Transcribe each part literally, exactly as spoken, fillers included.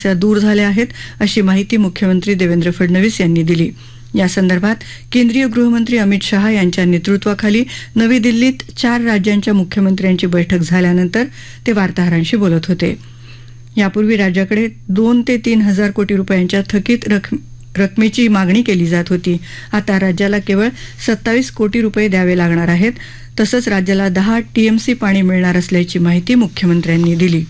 समस्या दूर झाल्या आहेत अशी माहिती मुख्यमंत्री देवेंद्र फडणवीस यांनी दिली. या संदर्भात केंद्रीय गृहमंत्री अमित शहा यांच्या नेतृत्वाखाली नवी दिल्लीत चार राज्यांच्या मुख्यमंत्र्यांची बैठक झाल्यानंतर ते वार्ताहरांशी बोलत होते. यापूर्वी राज्याकडे दोन ते तीन हजार कोटी रुपयांच्या थकीत रकम रकमेची मागणी केली जात होती. आता राज्याला केवळ सत्तावीस कोटी रुपये द्यावे लागणार आहेत. तसंच राज्याला दहा टीएमसी पाणी मिळणार असल्याची माहिती मुख्यमंत्र्यांनी दिली.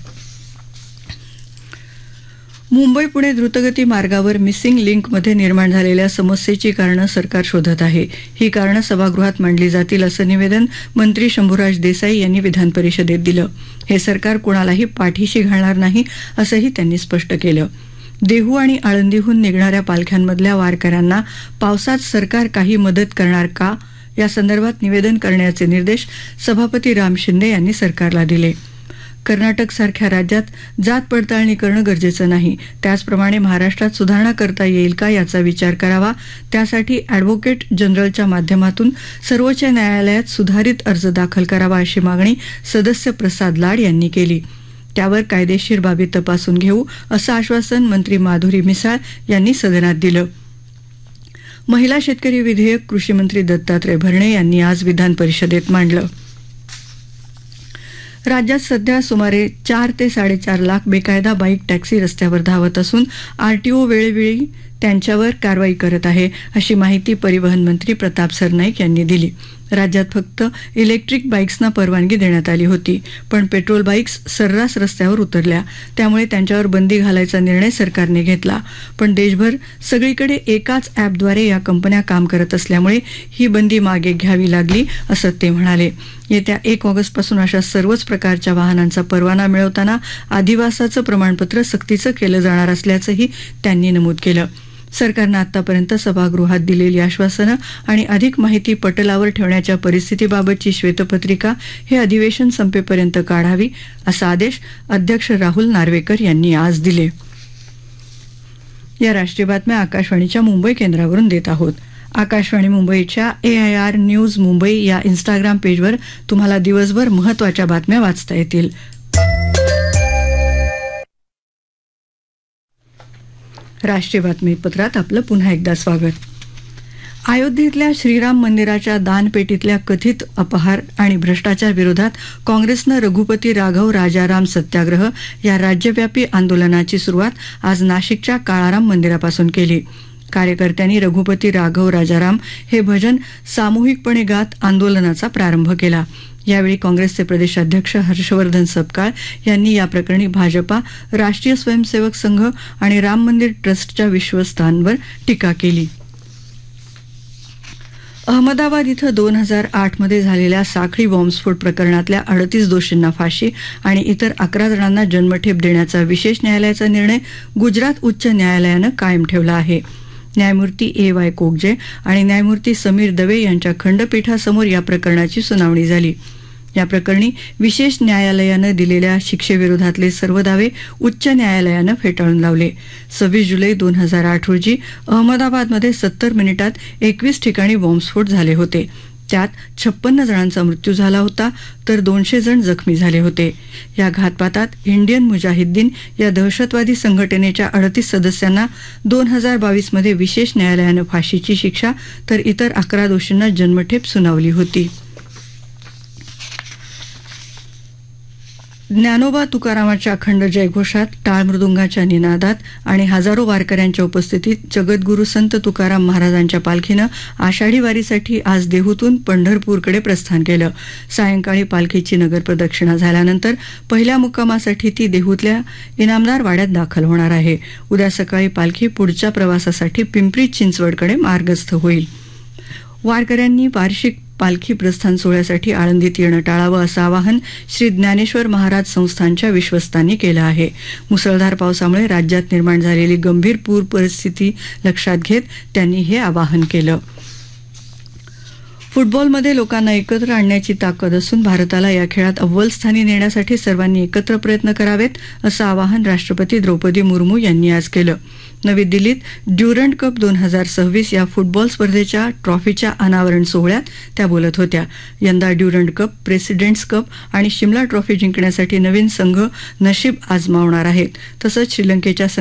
मुंबई पुणे द्रुतगती मार्गावर मिसिंग लिंकमध्ये निर्माण झालेल्या समस्येची कारणं सरकार शोधत आहे. ही कारणं सभागृहात मांडली जातील असं निवेदन मंत्री शंभूराज देसाई यांनी विधान परिषदेत दिलं. हे सरकार कोणालाही पाठीशी घालणार नाही असंही त्यांनी स्पष्ट केलं. देहू आणि आळंदीहून निघणाऱ्या पालख्यांमधल्या वारकऱ्यांना पावसात सरकार काही मदत करणार का या संदर्भात निवेदन करण्याचे निर्देश सभापती राम शिंदे यांनी सरकारला दिले. कर्नाटकसारख्या राज्यात जात पडताळणी करणं गरजेचं नाही. त्याचप्रमाणे महाराष्ट्रात सुधारणा करता येईल का याचा विचार करावा. त्यासाठी अॅडव्होकेट जनरलच्या माध्यमातून सर्वोच्च न्यायालयात सुधारित अर्ज दाखल करावा अशी मागणी सदस्य प्रसाद लाड यांनी केली. त्यावर कायदेशीर बाबी तपासून घेऊ असं आश्वासन मंत्री माधुरी मिसाळ यांनी सदनात दिलं. महिला शेतकरी विधेयक कृषीमंत्री दत्तात्रय भरणे यांनी आज विधान परिषदेत मांडलं. राज्यात सध्या सुमारे चार ते साडेचार लाख बेकायदा बाईक टॅक्सी रस्त्यावर धावत असून आरटीओ वेळोवेळी त्यांच्यावर कारवाई करत आहे अशी माहिती परिवहन मंत्री प्रताप सरनाईक यांनी दिली. राज्यात फक्त इलेक्ट्रिक बाईक्सना परवानगी देण्यात आली होती, पण पेट्रोल बाईक्स सर्रास रस्त्यावर उतरल्या. त्यामुळे त्यांच्यावर बंदी घालायचा निर्णय सरकारने घेतला. पण देशभर सगळीकडे एकाच ॲपद्वारे या कंपन्या काम करत असल्यामुळे ही बंदी मागे घ्यावी लागली असं ते म्हणाले. येत्या एक ऑगस्टपासून अशा सर्वच प्रकारच्या वाहनांचा परवाना मिळवताना अधिवासाचं प्रमाणपत्र सक्तीचं केलं जाणार असल्याचंही त्यांनी नमूद केलं. सरकारनं आतापर्यंत सभागृहात दिलेली आश्वासनं आणि अधिक माहिती पटलावर ठेवण्याच्या परिस्थितीबाबतची श्वेतपत्रिका हे अधिवेशन संपेपर्यंत काढावी असा आदेश अध्यक्ष राहुल नार्वेकर यांनी आज दिले. या राष्ट्रीय बातम्या आकाशवाणीच्या मुंबई केंद्रावरून देत आहोत. आकाशवाणी मुंबईच्या ए आय आर न्यूज मुंबई या इन्स्टाग्राम पेजवर तुम्हाला दिवसभर महत्त्वाच्या बातम्या वाचता येतील. राष्ट्रीय बातमीपत्रात आपलं पुन्हा एकदा स्वागत. अयोध्येतल्या श्रीराम मंदिराच्या दानपेटीतल्या कथित अपहार आणि भ्रष्टाचार विरोधात काँग्रेसनं रघुपती राघव राजाराम सत्याग्रह या राज्यव्यापी आंदोलनाची सुरुवात आज नाशिकच्या काळाराम मंदिरापासून केली. कार्यकर्त्यांनी रघुपती राघव राजाराम हे भजन सामूहिकपणे गात आंदोलनाचा प्रारंभ केला. यावेळी काँग्रेसचे प्रदेशाध्यक्ष हर्षवर्धन सपकाळ यांनी या प्रकरणी भाजपा, राष्ट्रीय स्वयंसेवक संघ आणि राम मंदिर ट्रस्टच्या विश्वस्तांवर टीका केली. अहमदाबाद इथं दोन हजार आठमध्ये झालेल्या साखळी बॉम्बस्फोट प्रकरणातल्या अडतीस दोषींना फाशी आणि इतर अकरा जणांना जन्मठेप देण्याचा विशेष न्यायालयाचा निर्णय गुजरात उच्च न्यायालयानं कायम ठेवला आहे. न्यायमूर्ती ए वाय कोगजे आणि न्यायमूर्ती समीर दवे यांच्या खंडपीठासमोर या प्रकरणाची सुनावणी झाली. या प्रकरणी विशेष न्यायालयानं दिलेल्या शिक्षेविरोधातले सर्व दावे उच्च न्यायालयानं फेटाळून लावले. सव्वीस जुलै दोन हजार आठ रोजी अहमदाबादमध्ये सत्तर मिनिटात एकवीस ठिकाणी बॉम्बस्फोट झाले होते. त्यात छप्पन्न जणांचा मृत्यू झाला होता तर दोनशे जण जखमी झाले होते. या घातपातात इंडियन मुजाहिद्दीन या दहशतवादी संघटनेच्या अडतीस सदस्यांना दोन हजार बावीसमध्ये विशेष न्यायालयानं फाशीची शिक्षा तर इतर अकरा दोषींना जन्मठेप सुनावली होती. ज्ञानोबा तुकारामाच्या अखंड जयघोषात, टाळ मृदुंगाच्या निनादात आणि हजारो वारकऱ्यांच्या उपस्थितीत जगद्गुरू संत तुकाराम महाराजांच्या पालखीनं आषाढी वारीसाठी आज देहूतून पंढरपूरकडे प्रस्थान केलं. सायंकाळी पालखीची नगरप्रदक्षिणा झाल्यानंतर पहिल्या मुक्कामासाठी ती देहूतल्या इनामदार वाड्यात दाखल होणार आहे. उद्या सकाळी पालखी पुढच्या प्रवासासाठी पिंपरी चिंचवडकडे मार्गस्थ होईल. वारकऱ्यांनी वार्षिक पालखी प्रस्थान सोहळ्यासाठी आळंदीत येणं टाळावं असं आवाहन श्री ज्ञानेश्वर महाराज संस्थानच्या विश्वस्तांनी केलं आहे. मुसळधार पावसामुळे राज्यात निर्माण झालेली गंभीर पूर परिस्थिती लक्षात घेत त्यांनी हे आवाहन केलं. फुटबॉलमध्ये लोकांना एकत्र आणण्याची ताकद असून भारताला या खेळात अव्वल स्थानी नेण्यासाठी सर्वांनी एकत्र प्रयत्न करावेत असं आवाहन राष्ट्रपती द्रौपदी मुर्मू यांनी आज केलं. नवी दिल्लीत ड्युरंड कप दोन हजार सव्वीस या फुटबॉल स्पर्धेच्या ट्रॉफीच्या अनावरण सोहळ्यात त्या बोलत होत्या. यंदा ड्युरंड कप, प्रेसिडेंट्स कप आणि शिमला ट्रॉफी जिंकण्यासाठी नवीन संघ नशीब आजमावणार आहेत. तसंच श्रीलंकेच्या